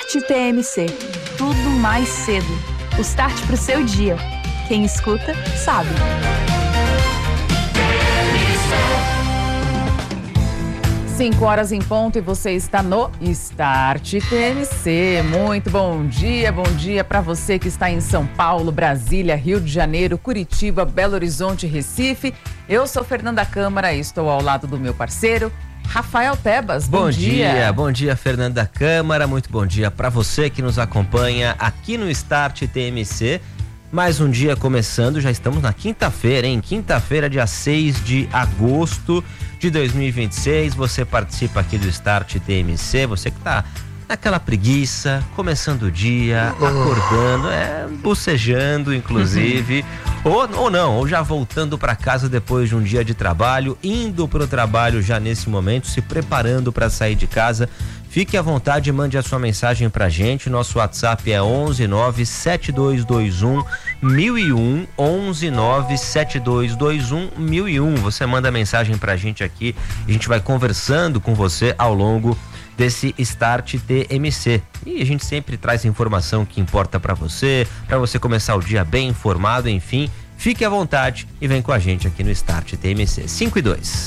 Start TMC. Tudo mais cedo. O start pro seu dia. Quem escuta, sabe. 5 horas em ponto e você está no Start TMC. Muito bom dia para você que está em São Paulo, Brasília, Rio de Janeiro, Curitiba, Belo Horizonte, Recife. Eu sou Fernanda Câmara e estou ao lado do meu parceiro, Rafael Tebas. Bom dia. Bom dia, Fernanda Câmara. Muito bom dia para você que nos acompanha aqui no Start TMC. Mais um dia começando, já estamos na quinta-feira, hein? Quinta-feira, dia 6 de agosto de 2026. Você participa aqui do Start TMC, você que tá naquela preguiça, começando o dia, acordando, bocejando, inclusive, ou já voltando para casa depois de um dia de trabalho, indo pro trabalho já nesse momento, se preparando para sair de casa. Fique à vontade, mande a sua mensagem pra gente. Nosso WhatsApp é 11972211001, 11972211001. Você manda a mensagem pra gente aqui e a gente vai conversando com você ao longo desse Start TMC. E a gente sempre traz informação que importa pra você começar o dia bem informado, enfim. Fique à vontade e vem com a gente aqui no Start TMC. 5:02.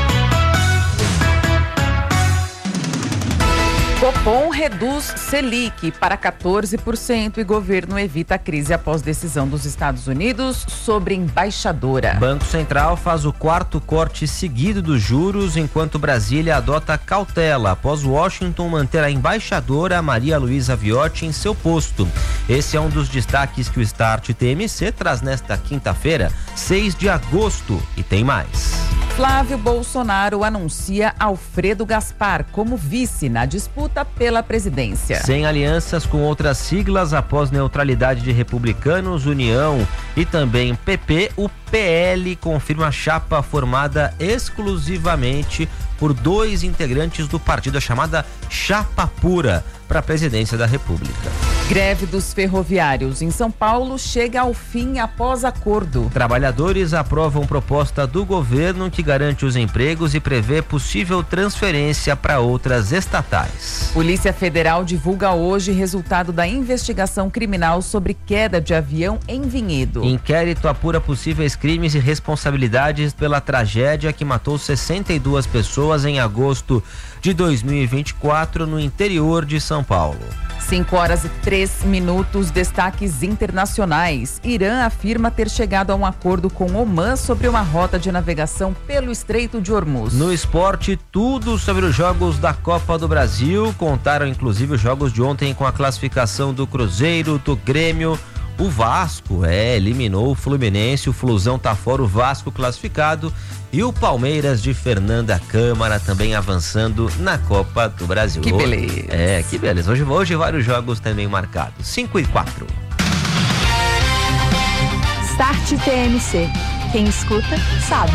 Copom reduz Selic para 14% e governo evita a crise após decisão dos Estados Unidos sobre embaixadora. Banco Central faz o quarto corte seguido dos juros, enquanto Brasília adota cautela após Washington manter a embaixadora Maria Luísa Viotti em seu posto. Esse é um dos destaques que o Start TMC traz nesta quinta-feira, 6 de agosto, e tem mais. Flávio Bolsonaro anuncia Alfredo Gaspar como vice na disputa pela presidência. Sem alianças com outras siglas após neutralidade de Republicanos, União e também PP, o PL confirma a chapa formada exclusivamente por 2 integrantes do partido, a chamada Chapa Pura, para a presidência da República. Greve dos ferroviários em São Paulo chega ao fim após acordo. Trabalhadores aprovam proposta do governo que garante os empregos e prevê possível transferência para outras estatais. Polícia Federal divulga hoje resultado da investigação criminal sobre queda de avião em Vinhedo. Inquérito apura possíveis crimes e responsabilidades pela tragédia que matou 62 pessoas em agosto de 2024 no interior de São Paulo. 5:03, destaques internacionais. Irã afirma ter chegado a um acordo com Omã sobre uma rota de navegação pelo Estreito de Hormuz. No esporte, tudo sobre os jogos da Copa do Brasil. Contaram inclusive os jogos de ontem com a classificação do Cruzeiro, do Grêmio. O Vasco eliminou o Fluminense, o Flusão tá fora, o Vasco classificado. E o Palmeiras de Fernanda Câmara também avançando na Copa do Brasil. Que beleza. Que beleza. Hoje vários jogos também marcados. 5:04. Start TMC. Quem escuta, sabe.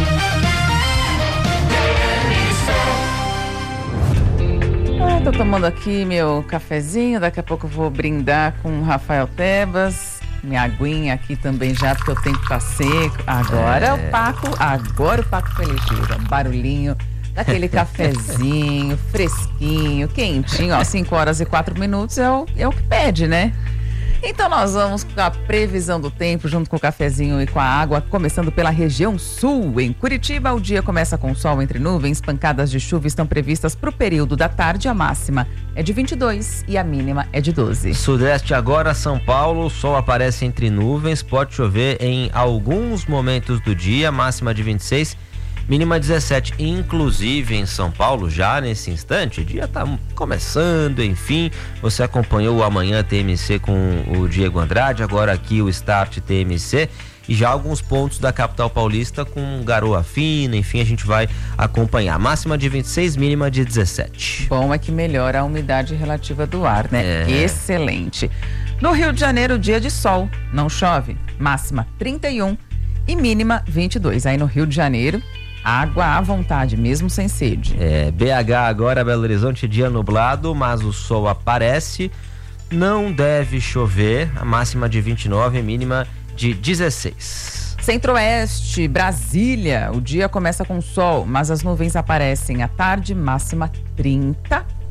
Tô tomando aqui meu cafezinho, daqui a pouco eu vou brindar com o Rafael Tebas. Minha aguinha aqui também já, porque o tempo tá seco. Agora o Paco foi ligeiro. Barulhinho daquele cafezinho, fresquinho, quentinho, 5:04 é o que pede, né? Então nós vamos com a previsão do tempo junto com o cafezinho e com a água, começando pela região sul. Em Curitiba, o dia começa com sol entre nuvens, pancadas de chuva estão previstas para o período da tarde, a máxima é de 22 e a mínima é de 12. Sudeste agora, São Paulo, o sol aparece entre nuvens, pode chover em alguns momentos do dia, máxima de 26, mínima 17, inclusive em São Paulo, já nesse instante, o dia tá começando, enfim, você acompanhou o Amanhã TMC com o Diego Andrade, agora aqui o Start TMC, e já alguns pontos da capital paulista com garoa fina, enfim, a gente vai acompanhar. Máxima de 26, mínima de 17. Bom é que melhora a umidade relativa do ar, né? Excelente. No Rio de Janeiro, dia de sol, não chove, máxima 31 e mínima 22. Aí no Rio de Janeiro, água à vontade, mesmo sem sede. BH agora, Belo Horizonte, dia nublado, mas o sol aparece, não deve chover, a máxima de 29, mínima de 16. Centro-Oeste, Brasília, o dia começa com sol, mas as nuvens aparecem à tarde, máxima 30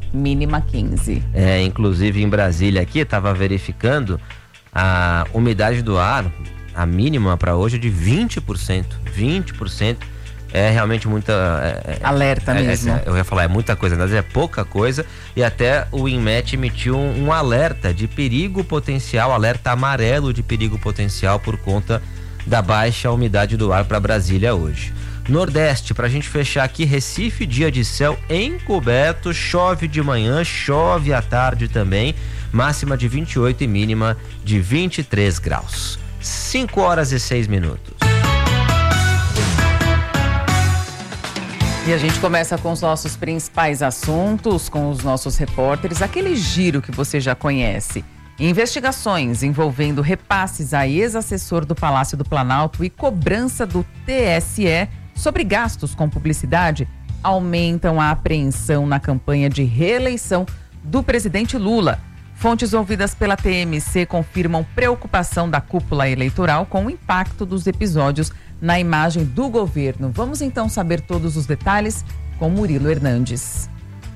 mínima 15. Inclusive em Brasília aqui, estava verificando a umidade do ar, a mínima para hoje é de 20%. 20%. É realmente muita... alerta mesmo. Eu ia falar, é muita coisa, mas é pouca coisa. E até o INMET emitiu um alerta de perigo potencial, alerta amarelo de perigo potencial por conta da baixa umidade do ar para Brasília hoje. Nordeste, pra gente fechar aqui, Recife, dia de céu encoberto, chove de manhã, chove à tarde também, máxima de 28 e mínima de 23 graus. 5h06. E a gente começa com os nossos principais assuntos, com os nossos repórteres, aquele giro que você já conhece. Investigações envolvendo repasses a ex-assessor do Palácio do Planalto e cobrança do TSE sobre gastos com publicidade aumentam a apreensão na campanha de reeleição do presidente Lula. Fontes ouvidas pela TMC confirmam preocupação da cúpula eleitoral com o impacto dos episódios na imagem do governo. Vamos então saber todos os detalhes com Murilo Hernandes.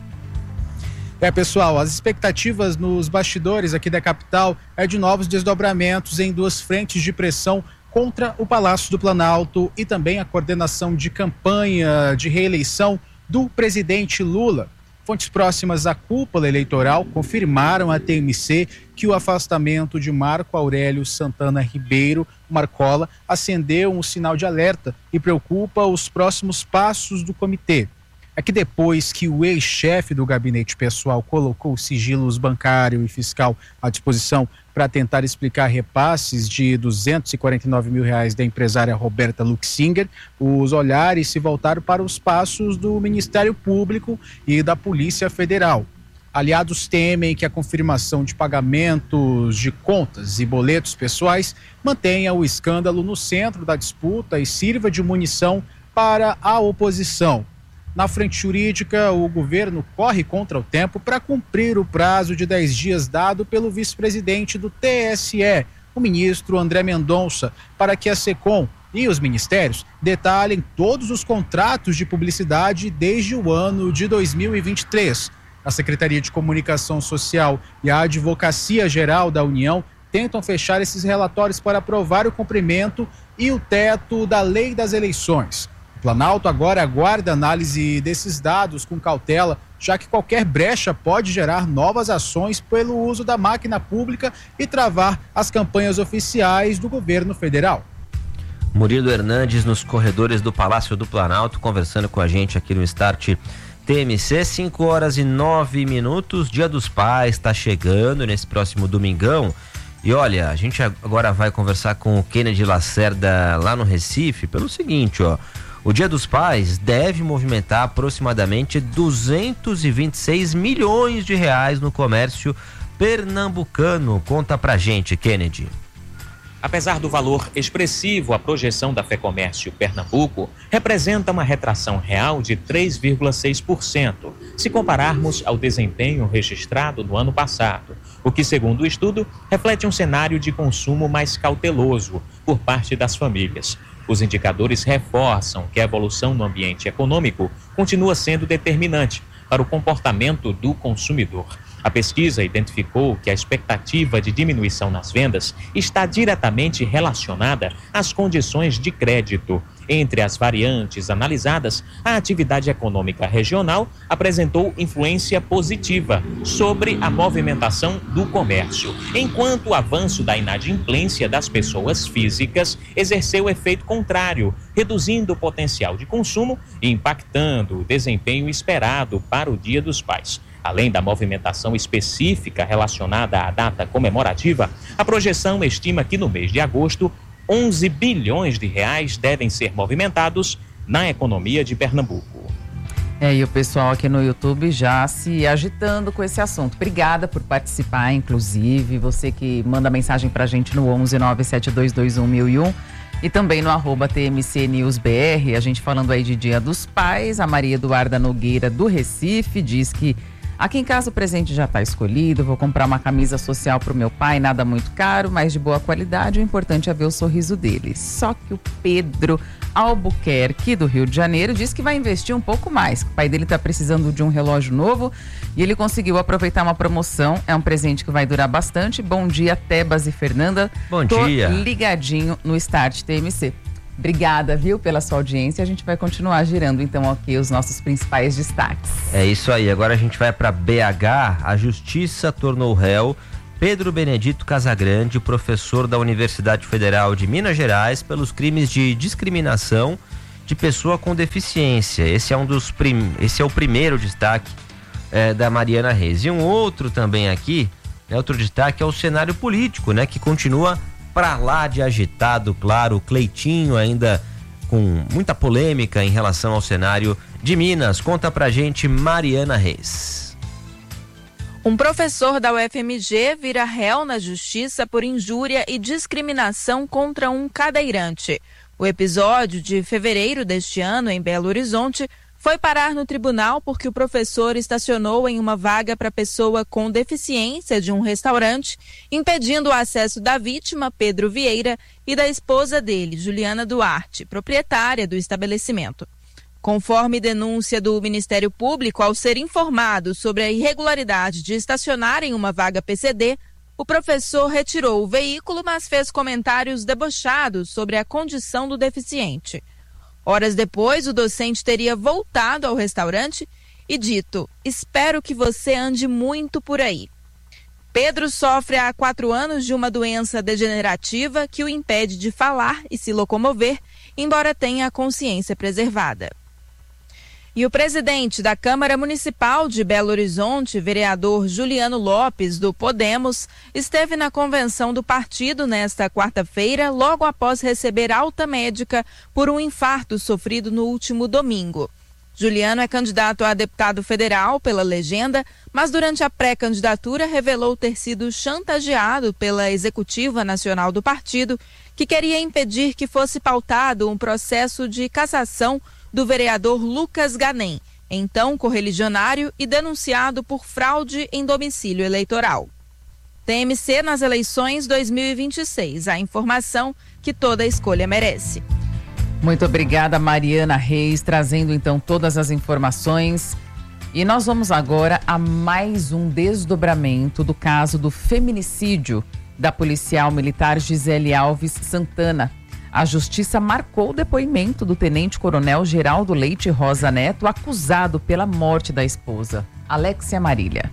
Pessoal, as expectativas nos bastidores aqui da capital é de novos desdobramentos em duas frentes de pressão contra o Palácio do Planalto e também a coordenação de campanha de reeleição do presidente Lula. Fontes próximas à cúpula eleitoral confirmaram à TMC que o afastamento de Marco Aurélio Santana Ribeiro, Marcola, acendeu um sinal de alerta e preocupa os próximos passos do comitê. É que depois que o ex-chefe do gabinete pessoal colocou sigilos bancário e fiscal à disposição para tentar explicar repasses de R$249 mil da empresária Roberta Luxinger, os olhares se voltaram para os passos do Ministério Público e da Polícia Federal. Aliados temem que a confirmação de pagamentos de contas e boletos pessoais mantenha o escândalo no centro da disputa e sirva de munição para a oposição. Na frente jurídica, o governo corre contra o tempo para cumprir o prazo de 10 dias dado pelo vice-presidente do TSE, o ministro André Mendonça, para que a SECOM e os ministérios detalhem todos os contratos de publicidade desde o ano de 2023. A Secretaria de Comunicação Social e a Advocacia Geral da União tentam fechar esses relatórios para aprovar o cumprimento e o teto da Lei das Eleições. O Planalto agora aguarda análise desses dados com cautela, já que qualquer brecha pode gerar novas ações pelo uso da máquina pública e travar as campanhas oficiais do governo federal. Murilo Hernandes nos corredores do Palácio do Planalto, conversando com a gente aqui no Start TMC. 5h09, Dia dos Pais está chegando nesse próximo domingão. E olha, a gente agora vai conversar com o Kennedy Lacerda lá no Recife pelo seguinte, ó. O Dia dos Pais deve movimentar aproximadamente 226 milhões de reais no comércio pernambucano. Conta pra gente, Kennedy. Apesar do valor expressivo, a projeção da Fecomércio Pernambuco representa uma retração real de 3,6%, se compararmos ao desempenho registrado no ano passado, o que, segundo o estudo, reflete um cenário de consumo mais cauteloso por parte das famílias. Os indicadores reforçam que a evolução no ambiente econômico continua sendo determinante para o comportamento do consumidor. A pesquisa identificou que a expectativa de diminuição nas vendas está diretamente relacionada às condições de crédito. Entre as variantes analisadas, a atividade econômica regional apresentou influência positiva sobre a movimentação do comércio, enquanto o avanço da inadimplência das pessoas físicas exerceu efeito contrário, reduzindo o potencial de consumo e impactando o desempenho esperado para o Dia dos Pais. Além da movimentação específica relacionada à data comemorativa, a projeção estima que no mês de agosto, 11 bilhões de reais devem ser movimentados na economia de Pernambuco. E o pessoal aqui no YouTube já se agitando com esse assunto. Obrigada por participar, inclusive, você que manda mensagem pra gente no 11 97221 1001 e também no @TMCNewsBR, a gente falando aí de Dia dos Pais. A Maria Eduarda Nogueira do Recife diz que Aqui em casa o presente já está escolhido, vou comprar uma camisa social para o meu pai, nada muito caro, mas de boa qualidade, o importante é ver o sorriso dele. Só que o Pedro Albuquerque, do Rio de Janeiro, disse que vai investir um pouco mais. O pai dele está precisando de um relógio novo e ele conseguiu aproveitar uma promoção. É um presente que vai durar bastante. Bom dia, Tebas e Fernanda. Bom Tô dia. ligadinho no Start TMC. Obrigada, viu, pela sua audiência. A gente vai continuar girando, então, aqui os nossos principais destaques. É isso aí. Agora a gente vai para BH. A Justiça tornou réu Pedro Benedito Casagrande, professor da Universidade Federal de Minas Gerais, pelos crimes de discriminação de pessoa com deficiência. Esse é o primeiro destaque da Mariana Reis. E um outro também aqui, outro destaque é o cenário político, né, que continua pra lá de agitado, claro. O Cleitinho ainda com muita polêmica em relação ao cenário de Minas. Conta pra gente, Mariana Reis. Um professor da UFMG vira réu na justiça por injúria e discriminação contra um cadeirante. O episódio de fevereiro deste ano, em Belo Horizonte, foi parar no tribunal porque o professor estacionou em uma vaga para pessoa com deficiência de um restaurante, impedindo o acesso da vítima, Pedro Vieira, e da esposa dele, Juliana Duarte, proprietária do estabelecimento. Conforme denúncia do Ministério Público, ao ser informado sobre a irregularidade de estacionar em uma vaga PCD, o professor retirou o veículo, mas fez comentários debochados sobre a condição do deficiente. Horas depois, o docente teria voltado ao restaurante e dito: "Espero que você ande muito por aí". Pedro sofre há 4 anos de uma doença degenerativa que o impede de falar e se locomover, embora tenha a consciência preservada. E o presidente da Câmara Municipal de Belo Horizonte, vereador Juliano Lopes, do Podemos, esteve na convenção do partido nesta quarta-feira, logo após receber alta médica por um infarto sofrido no último domingo. Juliano é candidato a deputado federal pela Legenda, mas durante a pré-candidatura revelou ter sido chantageado pela executiva nacional do partido, que queria impedir que fosse pautado um processo de cassação do vereador Lucas Ganem, então correligionário e denunciado por fraude em domicílio eleitoral. TMC nas eleições 2026, a informação que toda escolha merece. Muito obrigada, Mariana Reis, trazendo então todas as informações. E nós vamos agora a mais um desdobramento do caso do feminicídio da policial militar Gisele Alves Santana. A justiça marcou o depoimento do tenente-coronel Geraldo Leite Rosa Neto, acusado pela morte da esposa. Alexia Marília.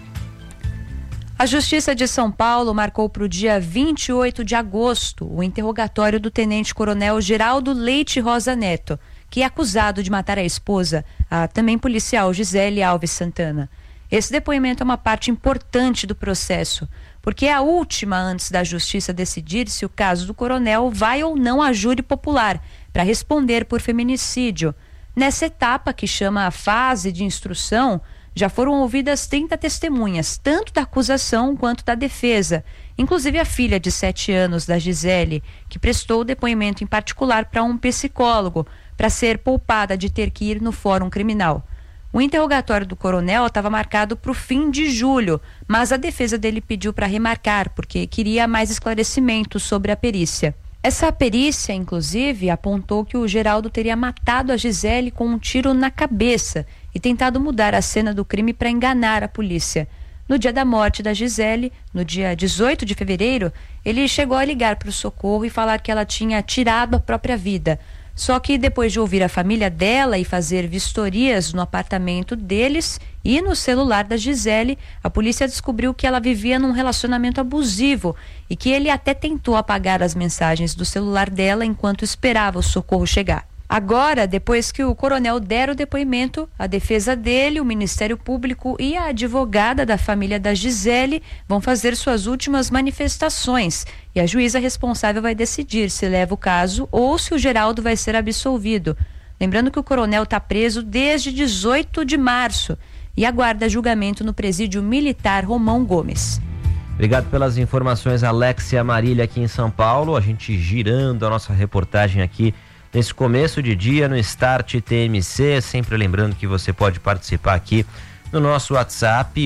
A Justiça de São Paulo marcou para o dia 28 de agosto o interrogatório do tenente-coronel Geraldo Leite Rosa Neto, que é acusado de matar a esposa, a também policial Gisele Alves Santana. Esse depoimento é uma parte importante do processo, porque é a última antes da Justiça decidir se o caso do coronel vai ou não a júri popular para responder por feminicídio. Nessa etapa, que chama a fase de instrução, já foram ouvidas 30 testemunhas, tanto da acusação quanto da defesa, inclusive a filha de 7 anos da Gisele, que prestou o depoimento em particular para um psicólogo, para ser poupada de ter que ir no fórum criminal. O interrogatório do coronel estava marcado para o fim de julho, mas a defesa dele pediu para remarcar, porque queria mais esclarecimentos sobre a perícia. Essa perícia, inclusive, apontou que o Geraldo teria matado a Gisele com um tiro na cabeça e tentado mudar a cena do crime para enganar a polícia. No dia da morte da Gisele, no dia 18 de fevereiro, ele chegou a ligar para o socorro e falar que ela tinha tirado a própria vida. Só que depois de ouvir a família dela e fazer vistorias no apartamento deles e no celular da Gisele, a polícia descobriu que ela vivia num relacionamento abusivo e que ele até tentou apagar as mensagens do celular dela enquanto esperava o socorro chegar. Agora, depois que o coronel der o depoimento, a defesa dele, o Ministério Público e a advogada da família da Gisele vão fazer suas últimas manifestações e a juíza responsável vai decidir se leva o caso ou se o Geraldo vai ser absolvido. Lembrando que o coronel está preso desde 18 de março e aguarda julgamento no presídio militar Romão Gomes. Obrigado pelas informações, Alexia Marília, aqui em São Paulo. A gente girando a nossa reportagem aqui nesse começo de dia no Start TMC, sempre lembrando que você pode participar aqui no nosso WhatsApp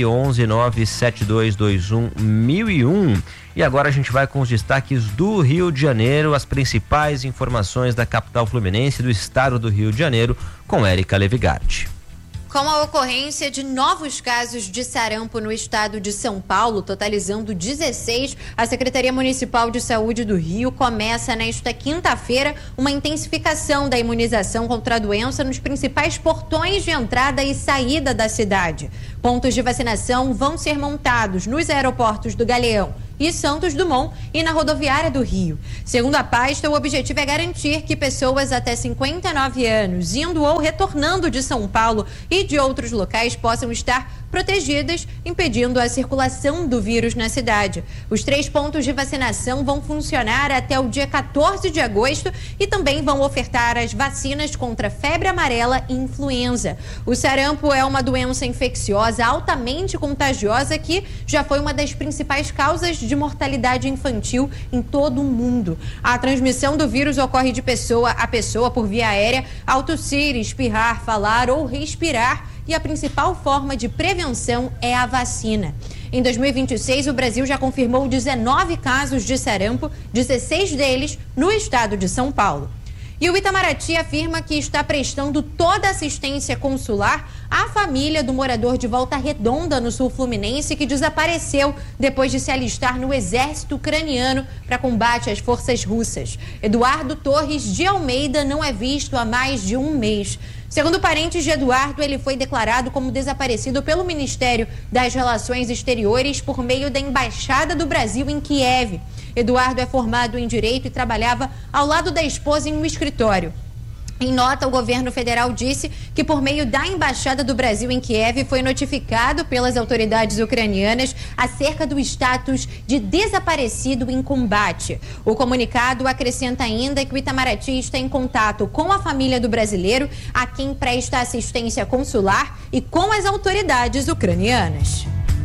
11972211001. E agora a gente vai com os destaques do Rio de Janeiro, as principais informações da capital fluminense do estado do Rio de Janeiro, com Érica Levigatti. Com a ocorrência de novos casos de sarampo no estado de São Paulo, totalizando 16, a Secretaria Municipal de Saúde do Rio começa nesta quinta-feira uma intensificação da imunização contra a doença nos principais portões de entrada e saída da cidade. Pontos de vacinação vão ser montados nos aeroportos do Galeão e Santos Dumont e na rodoviária do Rio. Segundo a pasta, o objetivo é garantir que pessoas até 59 anos, indo ou retornando de São Paulo e de outros locais, possam estar protegidas, impedindo a circulação do vírus na cidade. Os 3 pontos de vacinação vão funcionar até o dia 14 de agosto e também vão ofertar as vacinas contra febre amarela e influenza. O sarampo é uma doença infecciosa altamente contagiosa que já foi uma das principais causas de mortalidade infantil em todo o mundo. A transmissão do vírus ocorre de pessoa a pessoa por via aérea ao tossir, espirrar, falar ou respirar, e a principal forma de prevenção é a vacina. Em 2026, o Brasil já confirmou 19 casos de sarampo, 16 deles no estado de São Paulo. E o Itamaraty afirma que está prestando toda a assistência consular à família do morador de Volta Redonda, no sul fluminense, que desapareceu depois de se alistar no exército ucraniano para combate às forças russas. Eduardo Torres de Almeida não é visto há mais de um mês. Segundo parentes de Eduardo, ele foi declarado como desaparecido pelo Ministério das Relações Exteriores por meio da Embaixada do Brasil em Kiev. Eduardo é formado em Direito e trabalhava ao lado da esposa em um escritório. Em nota, o governo federal disse que, por meio da Embaixada do Brasil em Kiev, foi notificado pelas autoridades ucranianas acerca do status de desaparecido em combate. O comunicado acrescenta ainda que o Itamaraty está em contato com a família do brasileiro, a quem presta assistência consular, e com as autoridades ucranianas.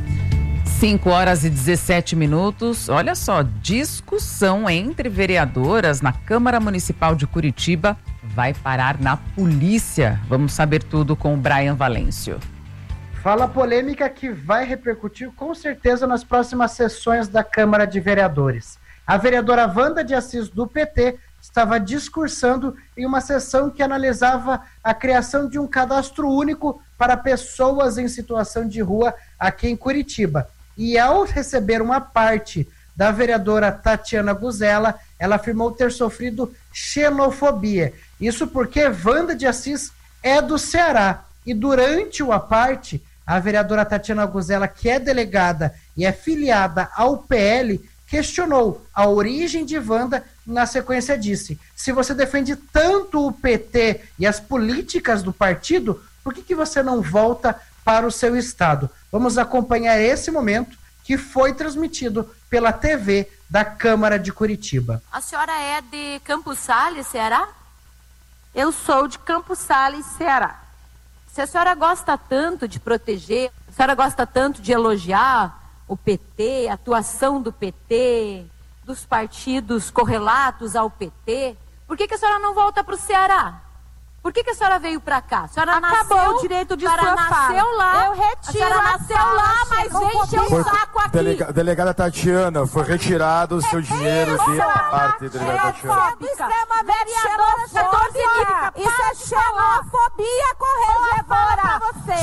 5h17. Olha só, discussão entre vereadoras na Câmara Municipal de Curitiba vai parar na polícia. Vamos saber tudo com o Brian Valêncio. Fala polêmica que vai repercutir com certeza nas próximas sessões da Câmara de Vereadores. A vereadora Wanda de Assis, do PT, estava discursando em uma sessão que analisava a criação de um cadastro único para pessoas em situação de rua aqui em Curitiba. E ao receber uma parte da vereadora Tatiana Guzella, ela afirmou ter sofrido xenofobia. Isso porque Wanda de Assis é do Ceará. E durante o aparte, a vereadora Tatiana Guzella, que é delegada e é filiada ao PL, questionou a origem de Wanda. Na sequência disse: se você defende tanto o PT e as políticas do partido, por que você não volta para o seu estado? Vamos acompanhar esse momento que foi transmitido pela TV da Câmara de Curitiba. A senhora é de Campos Sales, Ceará? Eu sou de Campos Sales, Ceará. Se a senhora gosta tanto de proteger, a senhora gosta tanto de elogiar o PT, a atuação do PT, dos partidos correlatos ao PT, por que a senhora não volta para o Ceará? Por que a senhora veio pra cá? A senhora Acabou nasceu, o direito de sua sua nasceu fala. lá. Eu retiro a senhora nasceu lá, mas vem encher o saco aqui. Delegada Tatiana, foi retirado o seu dinheiro de parte, delegada Tatiana. Extremamente xenofóbica. Isso é xenofobia, corregedora.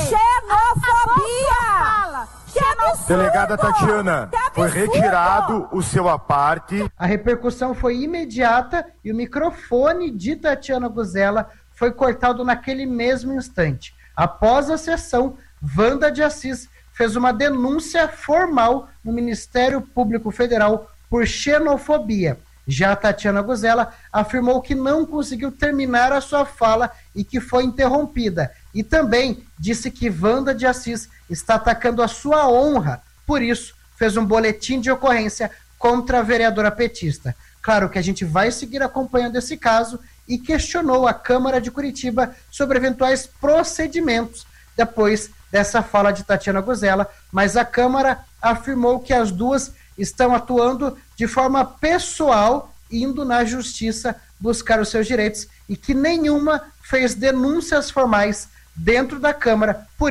Xenofobia. Que absurdo. Delegada Tatiana, foi retirado o seu aparte. A repercussão foi imediata e o microfone de Tatiana Guzella foi cortado naquele mesmo instante. Após a sessão, Wanda de Assis fez uma denúncia formal no Ministério Público Federal por xenofobia. Já Tatiana Guzella afirmou que não conseguiu terminar a sua fala e que foi interrompida. E também disse que Wanda de Assis está atacando a sua honra. Por isso, fez um boletim de ocorrência contra a vereadora petista. Claro que a gente vai seguir acompanhando esse caso e questionou a Câmara de Curitiba sobre eventuais procedimentos depois dessa fala de Tatiana Guzella, mas a Câmara afirmou que as duas estão atuando de forma pessoal, indo na justiça buscar os seus direitos e que nenhuma fez denúncias formais dentro da Câmara. Por isso,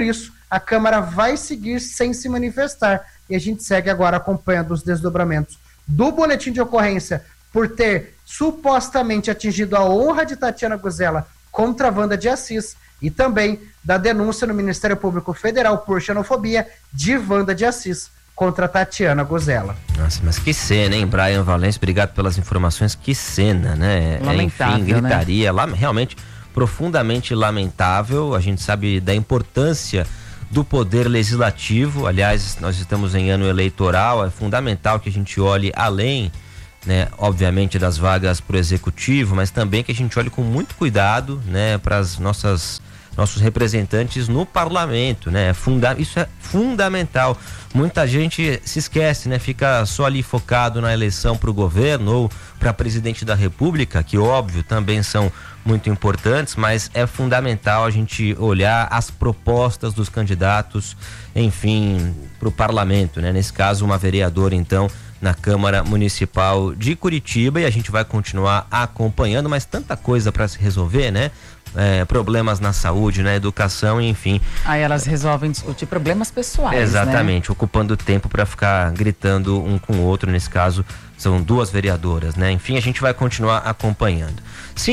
a Câmara vai seguir sem se manifestar. E a gente segue agora acompanhando os desdobramentos do boletim de ocorrência por ter supostamente atingido a honra de Tatiana Guzela contra a Wanda de Assis e também da denúncia no Ministério Público Federal por xenofobia de Wanda de Assis contra Tatiana Guzela. Nossa, mas que cena, hein, Brian Valência? Obrigado pelas informações. Que cena, né? Lamentável, enfim, gritaria, né? Realmente profundamente lamentável. A gente sabe da importância do poder legislativo. Aliás, nós estamos em ano eleitoral, é fundamental que a gente olhe além, né, obviamente, das vagas para o executivo, mas também que a gente olhe com muito cuidado, né, para as nossos representantes no parlamento, né? Isso é fundamental. Muita gente se esquece, né? Fica só ali focado na eleição para o governo ou para presidente da República, que óbvio também são muito importantes, mas é fundamental a gente olhar as propostas dos candidatos, enfim, para o parlamento, né? Nesse caso, uma vereadora, então, na Câmara Municipal de Curitiba, e a gente vai continuar acompanhando, mas tanta coisa para se resolver, né? Problemas na saúde, na educação, enfim. Aí elas resolvem discutir problemas pessoais. Exatamente, né? Ocupando tempo para ficar gritando um com o outro. Nesse caso, são duas vereadoras, né? Enfim, a gente vai continuar acompanhando.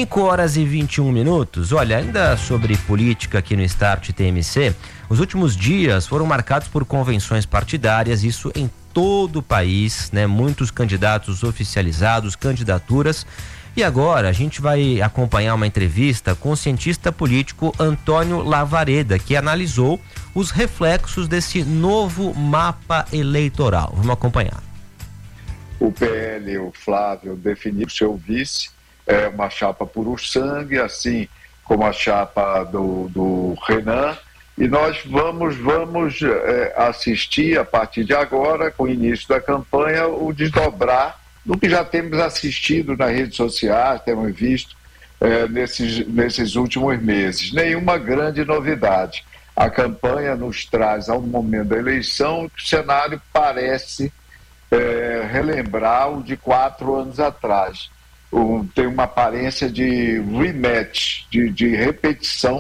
5h21. Olha, ainda sobre política aqui no Start TMC, os últimos dias foram marcados por convenções partidárias, isso em todo o país, né? Muitos candidatos oficializados, candidaturas. E agora a gente vai acompanhar uma entrevista com o cientista político Antônio Lavareda, que analisou os reflexos desse novo mapa eleitoral. Vamos acompanhar. O PL, o Flávio, definiu o seu vice, uma chapa puro sangue, assim como a chapa do Renan. E nós vamos assistir, a partir de agora, com o início da campanha, o desdobrar do que já temos assistido nas redes sociais, temos visto nesses últimos meses. Nenhuma grande novidade. A campanha nos traz, ao momento da eleição, que o cenário parece relembrar o de 4 anos atrás. Tem uma aparência de rematch, de repetição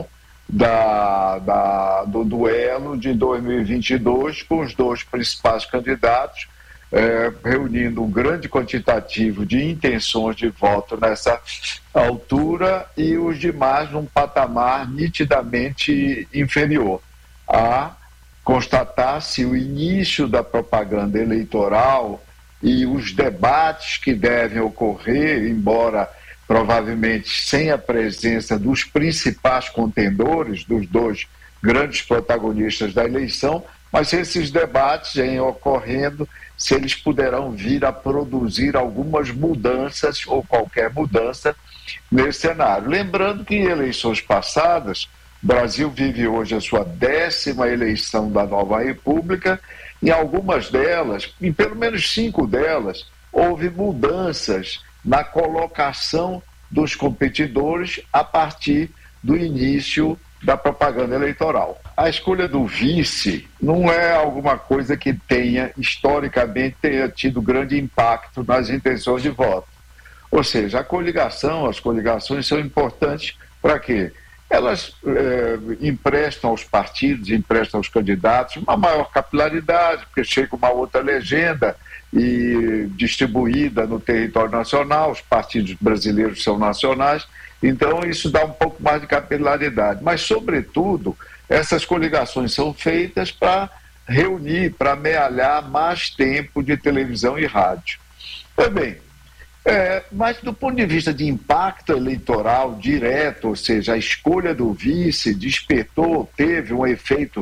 do duelo de 2022 com os dois principais candidatos, reunindo um grande quantitativo de intenções de voto nessa altura e os demais num patamar nitidamente inferior. A constatar-se o início da propaganda eleitoral e os debates que devem ocorrer, embora provavelmente sem a presença dos principais contendores, dos dois grandes protagonistas da eleição, mas esses debates em ocorrendo, se eles poderão vir a produzir algumas mudanças ou qualquer mudança nesse cenário. Lembrando que em eleições passadas, o Brasil vive hoje a sua 10ª eleição da nova república, e algumas delas, em pelo menos 5 delas, houve mudanças na colocação dos competidores a partir do início da propaganda eleitoral. A escolha do vice não é alguma coisa que historicamente tenha tido grande impacto nas intenções de voto. Ou seja, as coligações são importantes para quê? Elas emprestam aos partidos, emprestam aos candidatos uma maior capilaridade, porque chega uma outra legenda e distribuída no território nacional, os partidos brasileiros são nacionais, então isso dá um pouco mais de capilaridade. Mas, sobretudo, essas coligações são feitas para reunir, para amealhar mais tempo de televisão e rádio. Também. Mas do ponto de vista de impacto eleitoral direto, ou seja, a escolha do vice teve um efeito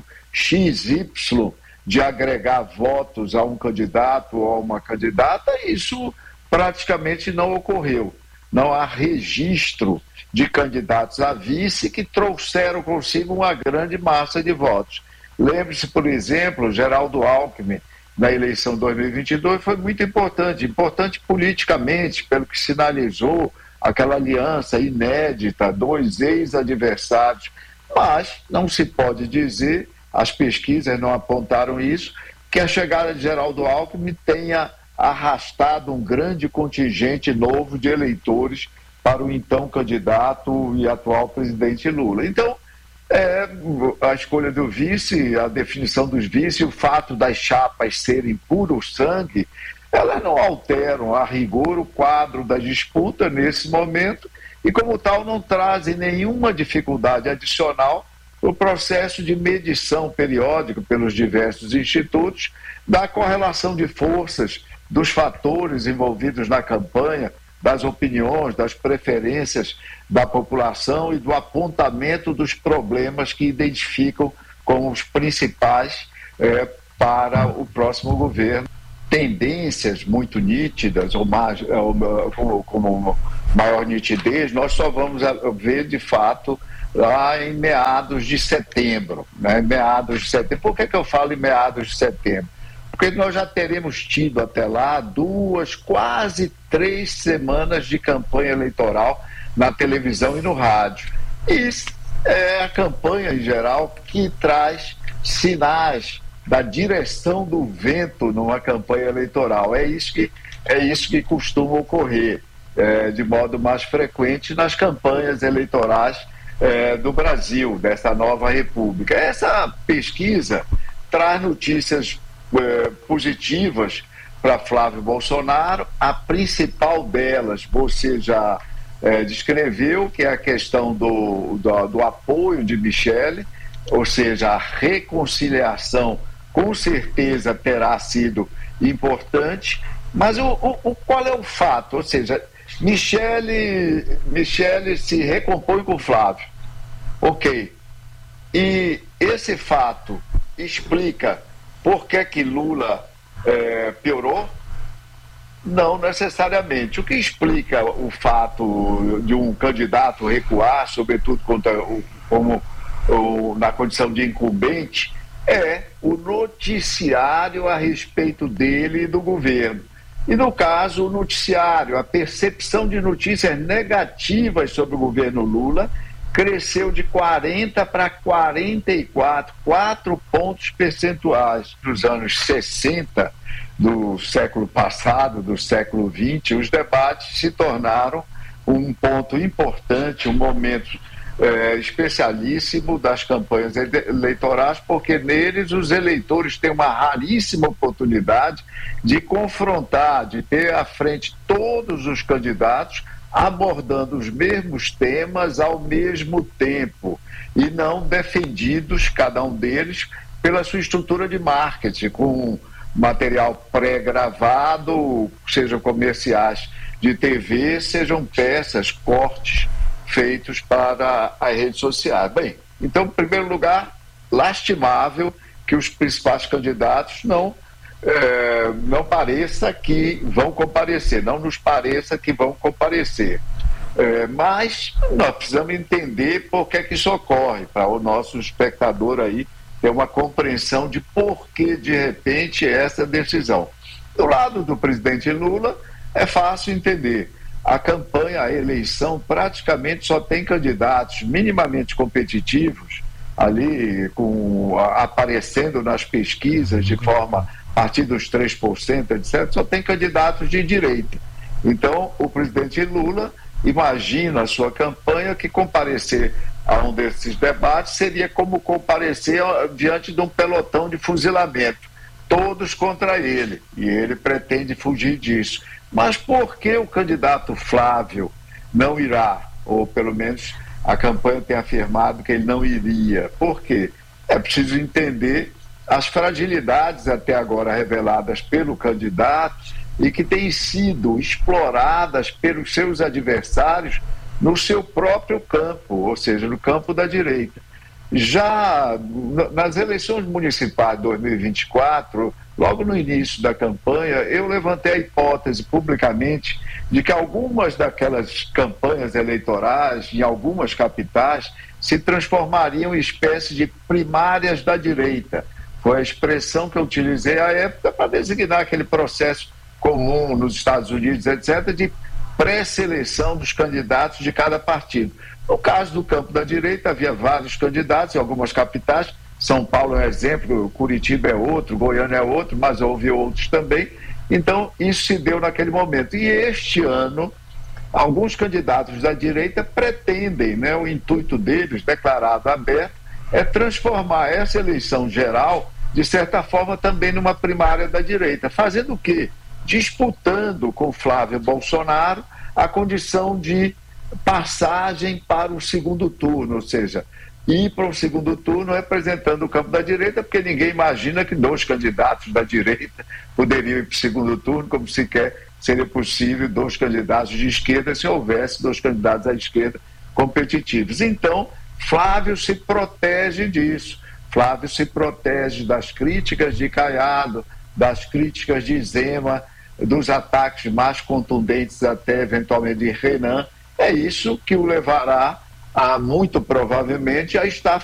XY de agregar votos a um candidato ou a uma candidata, isso praticamente não ocorreu. Não há registro de candidatos a vice que trouxeram consigo uma grande massa de votos. Lembre-se, por exemplo, Geraldo Alckmin, na eleição de 2022, foi muito importante politicamente, pelo que sinalizou aquela aliança inédita, 2 ex-adversários, mas não se pode dizer, as pesquisas não apontaram isso, que a chegada de Geraldo Alckmin tenha arrastado um grande contingente novo de eleitores para o então candidato e atual presidente Lula. Então, a escolha do vice, a definição dos vice, o fato das chapas serem puro sangue, elas não alteram a rigor o quadro da disputa nesse momento e, como tal, não trazem nenhuma dificuldade adicional para o processo de medição periódica pelos diversos institutos da correlação de forças, dos fatores envolvidos na campanha, das opiniões, das preferências da população e do apontamento dos problemas que identificam como os principais para o próximo governo. Tendências muito nítidas, ou mais, com maior nitidez, nós só vamos ver de fato lá em meados de setembro. Né? Meados de setembro. Por que eu falo em meados de setembro? Porque nós já teremos tido até lá 2, quase 3 semanas de campanha eleitoral na televisão e no rádio. E é a campanha em geral que traz sinais da direção do vento numa campanha eleitoral. É isso que costuma ocorrer de modo mais frequente nas campanhas eleitorais do Brasil, dessa nova república. Essa pesquisa traz notícias positivas para Flávio Bolsonaro. A principal delas você já descreveu, que é a questão do apoio de Michele, ou seja, a reconciliação com certeza terá sido importante, mas qual é o fato? Ou seja, Michele se recompõe com Flávio, ok, e esse fato explica por que Lula piorou? Não necessariamente. O que explica o fato de um candidato recuar, sobretudo na condição de incumbente, é o noticiário a respeito dele e do governo. E no caso, o noticiário, a percepção de notícias negativas sobre o governo Lula cresceu de 40 para 44, 4 pontos percentuais. Nos anos 60 do século passado, do século XX, os debates se tornaram um ponto importante, um momento especialíssimo das campanhas eleitorais, porque neles os eleitores têm uma raríssima oportunidade de confrontar, de ter à frente todos os candidatos abordando os mesmos temas ao mesmo tempo e não defendidos, cada um deles, pela sua estrutura de marketing, com material pré-gravado, sejam comerciais de TV, sejam peças, cortes feitos para as redes sociais. Bem, então, em primeiro lugar, lastimável que os principais candidatos não pareça que vão comparecer, não nos pareça que vão comparecer. Mas nós precisamos entender por que isso ocorre, para o nosso espectador aí ter uma compreensão de por que, de repente, essa decisão. Do lado do presidente Lula, é fácil entender. A campanha, a eleição, praticamente só tem candidatos minimamente competitivos, ali aparecendo nas pesquisas de forma a partir dos 3%, etc., só tem candidatos de direita. Então, o presidente Lula imagina a sua campanha que comparecer a um desses debates seria como comparecer diante de um pelotão de fuzilamento, todos contra ele, e ele pretende fugir disso. Mas por que o candidato Flávio não irá? Ou pelo menos a campanha tem afirmado que ele não iria. Por quê? É preciso entender as fragilidades até agora reveladas pelo candidato e que têm sido exploradas pelos seus adversários no seu próprio campo, ou seja, no campo da direita. Já nas eleições municipais de 2024, logo no início da campanha, eu levantei a hipótese publicamente de que algumas daquelas campanhas eleitorais, em algumas capitais, se transformariam em espécie de primárias da direita. Foi a expressão que eu utilizei à época para designar aquele processo comum nos Estados Unidos, etc., de pré-seleção dos candidatos de cada partido. No caso do campo da direita, havia vários candidatos em algumas capitais. São Paulo é um exemplo, Curitiba é outro, Goiânia é outro, mas houve outros também. Então, isso se deu naquele momento. E este ano, alguns candidatos da direita pretendem, né, o intuito deles, declarado aberto, é transformar essa eleição geral, de certa forma, também numa primária da direita. Fazendo o quê? Disputando com Flávio Bolsonaro a condição de passagem para o segundo turno, ou seja, ir para o segundo turno representando o campo da direita, porque ninguém imagina que 2 candidatos da direita poderiam ir para o segundo turno, como sequer seria possível 2 candidatos de esquerda se houvesse 2 candidatos à esquerda competitivos. Então, Flávio se protege disso. Flávio se protege das críticas de Caiado, das críticas de Zema, dos ataques mais contundentes até eventualmente de Renan. É isso que o levará a, muito provavelmente, a estar